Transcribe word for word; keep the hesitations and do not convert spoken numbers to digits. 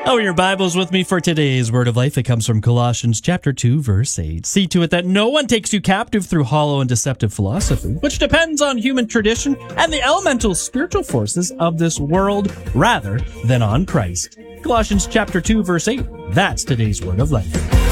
Oh, your Bible's with me for today's Word of Life. It comes from Colossians chapter two, verse eight. See to it that no one takes you captive through hollow and deceptive philosophy, which depends on human tradition and the elemental spiritual forces of this world rather than on Christ. Colossians chapter two, verse eight. That's today's Word of Life.